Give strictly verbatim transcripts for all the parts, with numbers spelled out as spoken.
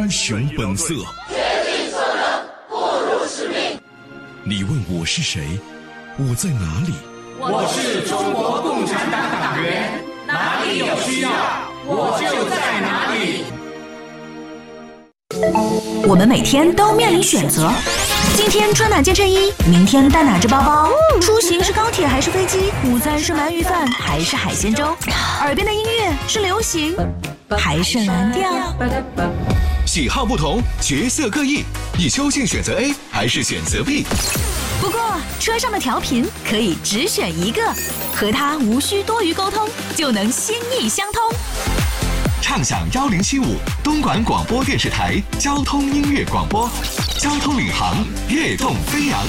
英雄本色， 竭尽所能，不辱使命。 你问我是谁，我在哪里？ 我是中国共产党党员，哪里有需要，我就在哪里。 我们每天都面临选择，今天穿哪件衬衣，明天带哪只包包，出行是高铁还是飞机，午餐是鳗鱼饭还是海鲜粥，耳边的音乐是流行还是蓝调。 喜好不同，角色各异，你究竟选择 A 还是选择 B？ 不过车上的调频可以只选一个，和它无需多余沟通，就能心意相通。 畅享幺零七五东莞广播电视台交通音乐广播，交通领航，跃动飞扬。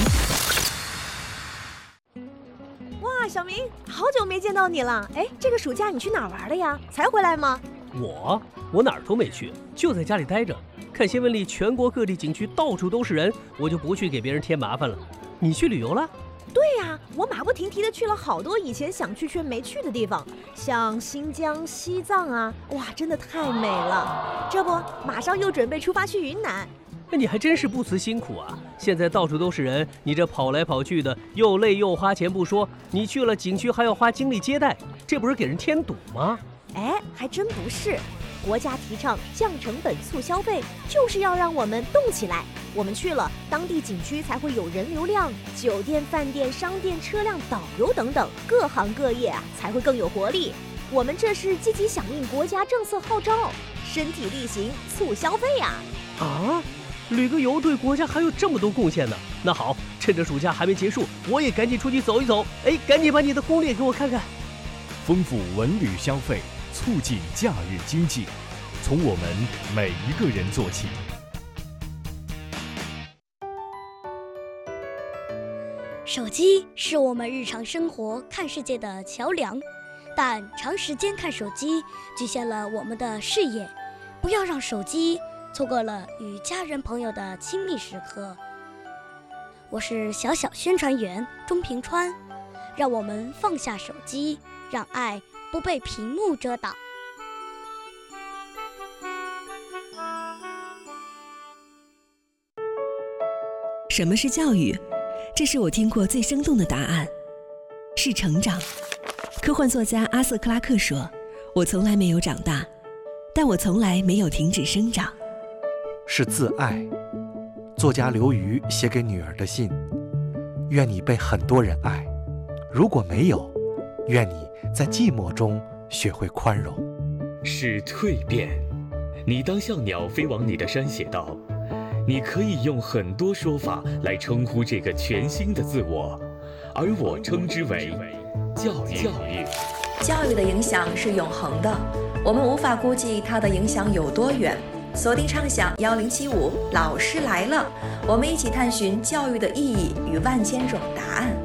哇，小明，好久没见到你了！哎，这个暑假你去哪儿玩了呀？才回来吗？ 我我哪儿都没去，就在家里待着。看新闻里全国各地景区到处都是人，我就不去给别人添麻烦了。你去旅游了？ 对呀、啊，我马不停蹄的去了好多以前想去却没去的地方，像新疆、西藏啊，哇，真的太美了。这不，马上又准备出发去云南。 那你还真是不辞辛苦啊！现在到处都是人，你这跑来跑去的，又累又花钱不说，你去了景区还要花精力接待，这不是给人添堵吗？ 哎，还真不是。国家提倡降成本促消费，就是要让我们动起来。我们去了当地景区，才会有人流量，酒店、饭店、商店、车辆、导游等等各行各业啊，才会更有活力。我们这是积极响应国家政策号召，身体力行促消费呀！ 啊，旅个游对国家还有这么多贡献呢？那好，趁着暑假还没结束，我也赶紧出去走一走。哎，赶紧把你的攻略给我看看。 丰富文旅消费，促进假日经济，从我们每一个人做起。 手机是我们日常生活看世界的桥梁，但长时间看手机局限了我们的视野，不要让手机错过了与家人朋友的亲密时刻。我是小小宣传员钟平川，让我们放下手机，让爱不被屏幕遮挡。 什么是教育？这是我听过最生动的答案，是成长。科幻作家阿瑟·克拉克说，我从来没有长大，但我从来没有停止生长。 是自爱。作家刘瑜写给女儿的信，愿你被很多人爱，如果没有，愿你在寂寞中学会宽容。 是蜕变。你当像鸟飞往你的山写道，你可以用很多说法来称呼这个全新的自我，而我称之为教育。教育教育的影响是永恒的，我们无法估计它的影响有多远。锁定畅想幺零七五，老师来了，我们一起探寻教育的意义与万千种答案。